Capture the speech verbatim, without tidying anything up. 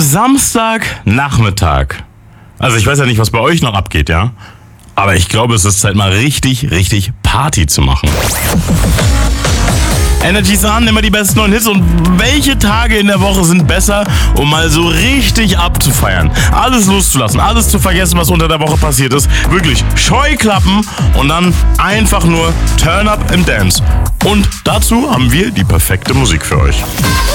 Samstagnachmittag. Also ich weiß ja nicht, was bei euch noch abgeht, ja? Aber ich glaube, es ist Zeit mal richtig, richtig Party zu machen. Energy ist an, immer die besten neuen Hits. Und welche Tage in der Woche sind besser, um mal so richtig abzufeiern? Alles loszulassen, alles zu vergessen, was unter der Woche passiert ist. Wirklich Scheuklappen und dann einfach nur Turn up and dance. Und dazu haben wir die perfekte Musik für euch.